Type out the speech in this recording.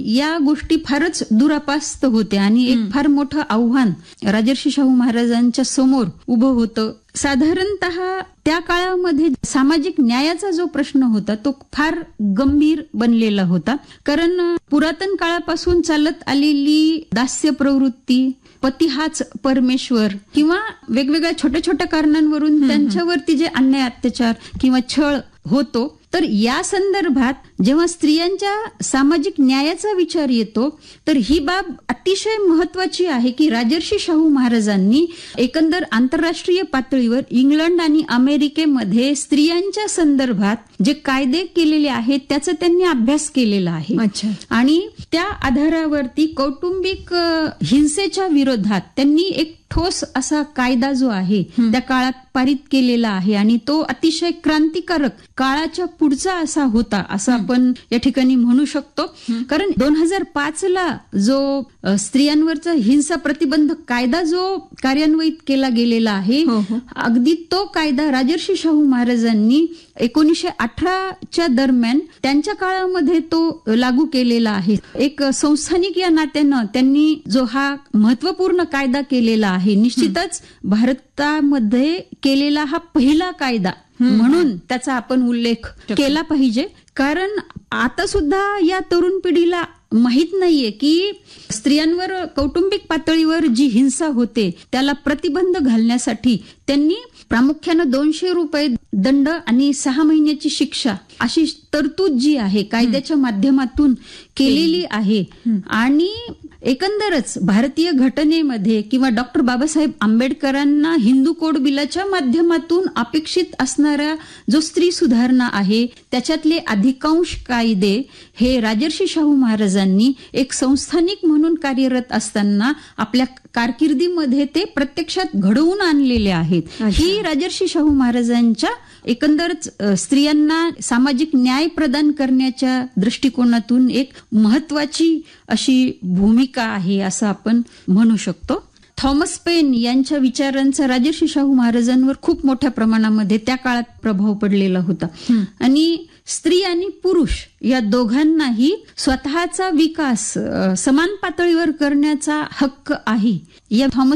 या गोष्टी फारच दुरापास्त होत्या आणि एक फार मोठं आव्हान राजर्षी शाहू महाराजांच्या समोर उभं होतं. साधारणतः त्या काळामध्ये सामाजिक न्यायाचा जो प्रश्न होता तो फार गंभीर बनलेला होता. कारण पुरातन काळापासून चालत आलेली दास्य प्रवृत्ती, पती हाच परमेश्वर किंवा वेगवेगळ्या छोट्या छोट्या कारणांवरून त्यांच्यावरती जे अन्याय, अत्याचार किंवा छळ होतो, तर या संदर्भात जेव्हा स्त्रियांच्या सामाजिक न्यायाचा विचार येतो तर ही बाब अतिशय महत्वाची आहे की राजर्षी शाहू महाराजांनी एकंदर आंतरराष्ट्रीय पातळीवर इंग्लंड आणि अमेरिकेमध्ये स्त्रियांच्या संदर्भात जे कायदे केलेले आहेत त्याचा त्यांनी अभ्यास केलेला आहे. आणि त्या आधारावरती कौटुंबिक हिंसेच्या विरोधात त्यांनी एक ठोस असा कायदा जो आहे त्या काळात पारित केलेला आहे आणि तो अतिशय क्रांतिकारक काळाच्या पुढचा असा होता असं आपण या ठिकाणी म्हणू शकतो. कारण 2005 ला जो स्त्रियांवरचा हिंसा प्रतिबंधक कायदा जो कार्यान्वित केला गेलेला आहे, अगदी तो कायदा राजर्षी शाहू महाराजांनी 1918च्या दरम्यान त्यांच्या काळामध्ये तो लागू केलेला आहे. एक संस्थानिक या नात्यानं त्यांनी जो हा महत्वपूर्ण कायदा केलेला आहे, निश्चितच भारतामध्ये केलेला हा पहिला कायदा म्हणून त्याचा आपण उल्लेख केला पाहिजे. कारण आता सुद्धा या तरुण पिढीला माहित नाहीये की स्त्रियांवर कौटुंबिक पातळीवर जी हिंसा होते त्याला प्रतिबंध घालण्यासाठी त्यांनी प्रामुख्यानं 200 रुपये दंड आणि 6 महिन्याची शिक्षा अशी तरतूद जी आहे कायद्याच्या माध्यमातून केलेली आहे. आणि एकंदरच भारतीय घटनेमध्ये किंवा डॉक्टर बाबासाहेब आंबेडकरांना हिंदू कोड बिलाच्या माध्यमातून अपेक्षित असणारा जो स्त्री सुधारणा आहे त्याच्यातले अधिकांश कायदे हे राजर्षी शाहू महाराजांनी एक संस्थानिक म्हणून कार्यरत असताना आपल्या कारकिर्दीमध्ये ते प्रत्यक्षात घडवून आणलेले आहेत. ही राजर्षी शाहू महाराजांच्या एकंदरच स्त्रियांना सामाजिक न्याय प्रदान करण्याच्या दृष्टिकोनातून एक महत्वाची अशी भूमिका आहे असं आपण म्हणू शकतो. थॉमस पेन यांच्या विचारांचा राजर्षी शाहू महाराजांवर खूप मोठ्या प्रमाणामध्ये त्या काळात प्रभाव पडलेला होता. आणि स्त्री आणि पुरुष या दोघांनाही स्वतःचा विकास समान पातळीवर करण्याचा हक्क आहे. या थॉमस